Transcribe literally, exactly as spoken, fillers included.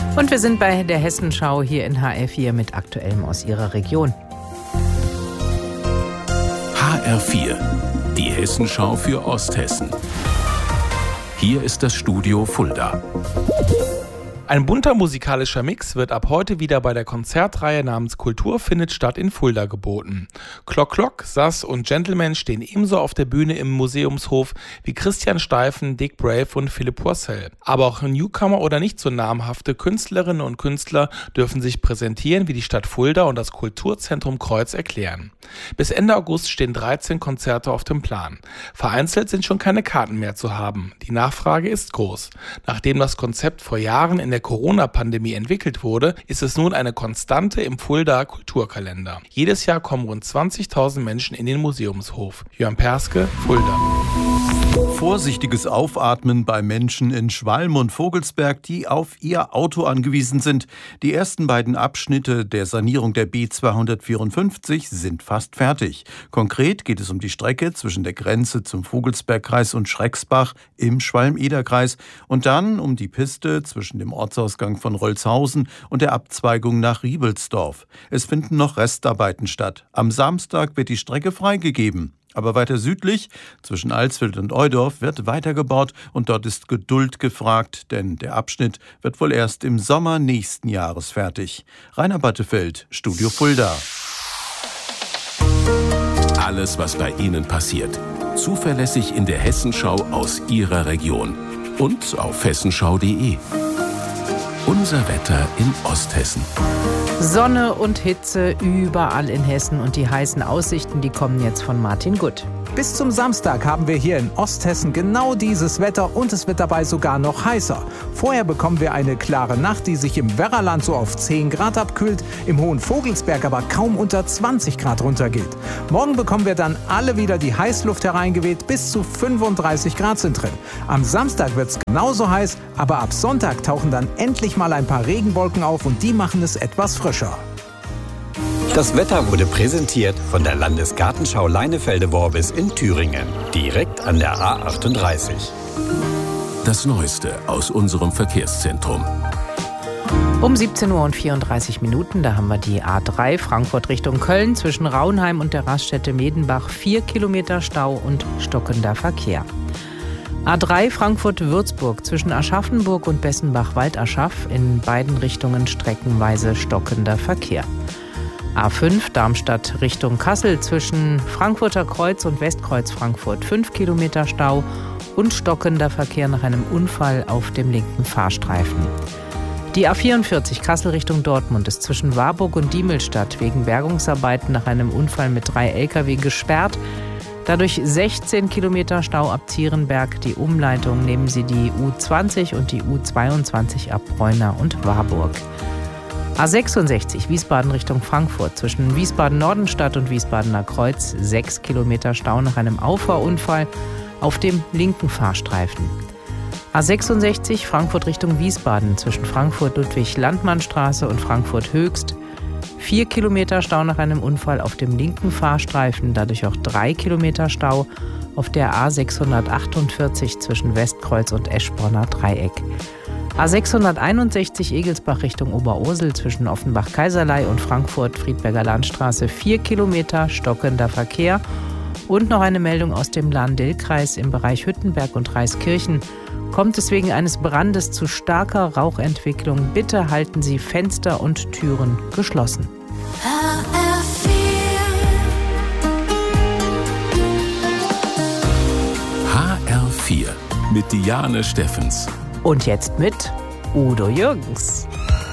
Und wir sind bei der Hessenschau hier in H R vier mit Aktuellem aus Ihrer Region. H R vier, die Hessenschau für Osthessen. Hier ist das Studio Fulda. Ein bunter musikalischer Mix wird ab heute wieder bei der Konzertreihe namens Kultur findet statt in Fulda geboten. Klock Klock, Sass und Gentleman stehen ebenso auf der Bühne im Museumshof wie Christian Steifen, Dick Brave und Philipp Purcell. Aber auch Newcomer oder nicht so namhafte Künstlerinnen und Künstler dürfen sich präsentieren, wie die Stadt Fulda und das Kulturzentrum Kreuz erklären. Bis Ende August stehen dreizehn Konzerte auf dem Plan. Vereinzelt sind schon keine Karten mehr zu haben. Die Nachfrage ist groß. Nachdem das Konzept vor Jahren in der Corona-Pandemie entwickelt wurde, ist es nun eine Konstante im Fulda Kulturkalender. Jedes Jahr kommen rund zwanzigtausend Menschen in den Museumshof. Jörn Perske, Fulda. Vorsichtiges Aufatmen bei Menschen in Schwalm und Vogelsberg, die auf ihr Auto angewiesen sind. Die ersten beiden Abschnitte der Sanierung der B zweihundertvierundfünfzig sind fast fertig. Konkret geht es um die Strecke zwischen der Grenze zum Vogelsbergkreis und Schrecksbach im Schwalm-Eder-Kreis und dann um die Piste zwischen dem Ortsausgang von Rolzhausen und der Abzweigung nach Riebelsdorf. Es finden noch Restarbeiten statt. Am Samstag wird die Strecke freigegeben. Aber weiter südlich, zwischen Alsfeld und Eudorf, wird weitergebaut und dort ist Geduld gefragt, denn der Abschnitt wird wohl erst im Sommer nächsten Jahres fertig. Rainer Battefeld, Studio Fulda. Alles, was bei Ihnen passiert. Zuverlässig in der Hessenschau aus Ihrer Region. Und auf hessenschau punkt de. Unser Wetter in Osthessen. Sonne und Hitze überall in Hessen und die heißen Aussichten, die kommen jetzt von Martin Gutt. Bis zum Samstag haben wir hier in Osthessen genau dieses Wetter und es wird dabei sogar noch heißer. Vorher bekommen wir eine klare Nacht, die sich im Werraland so auf zehn Grad abkühlt, im Hohen Vogelsberg aber kaum unter zwanzig Grad runtergeht. Morgen bekommen wir dann alle wieder die Heißluft hereingeweht, bis zu fünfunddreißig Grad sind drin. Am Samstag wird es genauso heiß, aber ab Sonntag tauchen dann endlich mal ein paar Regenwolken auf und die machen es etwas frischer. Das Wetter wurde präsentiert von der Landesgartenschau Leinefelde-Worbis in Thüringen, direkt an der A achtunddreißig. Das Neueste aus unserem Verkehrszentrum. Um siebzehn Uhr und vierunddreißig Minuten, da haben wir die A drei Frankfurt Richtung Köln zwischen Raunheim und der Raststätte Medenbach, vier Kilometer Stau und stockender Verkehr. A drei Frankfurt-Würzburg zwischen Aschaffenburg und Bessenbach-Waldaschaf, in beiden Richtungen streckenweise stockender Verkehr. A fünf Darmstadt Richtung Kassel zwischen Frankfurter Kreuz und Westkreuz Frankfurt, fünf Kilometer Stau und stockender Verkehr nach einem Unfall auf dem linken Fahrstreifen. Die A vierundvierzig Kassel Richtung Dortmund ist zwischen Warburg und Diemelstadt wegen Bergungsarbeiten nach einem Unfall mit drei L K W gesperrt. Dadurch sechzehn Kilometer Stau ab Zierenberg. Die Umleitung nehmen Sie die U zwanzig und die U zweiundzwanzig ab Bräuna und Warburg. A sechsundsechzig Wiesbaden Richtung Frankfurt zwischen Wiesbaden-Nordenstadt und Wiesbadener Kreuz, sechs Kilometer Stau nach einem Auffahrunfall auf dem linken Fahrstreifen. A sechsundsechzig Frankfurt Richtung Wiesbaden zwischen Frankfurt-Ludwig-Landmann-Straße und Frankfurt-Höchst, vier Kilometer Stau nach einem Unfall auf dem linken Fahrstreifen, dadurch auch drei Kilometer Stau auf der A sechshundertachtundvierzig zwischen Westkreuz und Eschbronner Dreieck. A sechshunderteinundsechzig Egelsbach Richtung Oberursel zwischen Offenbach-Kaiserlei und Frankfurt-Friedberger Landstraße, vier Kilometer stockender Verkehr. Und noch eine Meldung aus dem Lahn-Dill-Kreis im Bereich Hüttenberg und Reiskirchen. Kommt es wegen eines Brandes zu starker Rauchentwicklung, bitte halten Sie Fenster und Türen geschlossen. H R vier mit Diane Steffens. Und jetzt mit Udo Jürgens.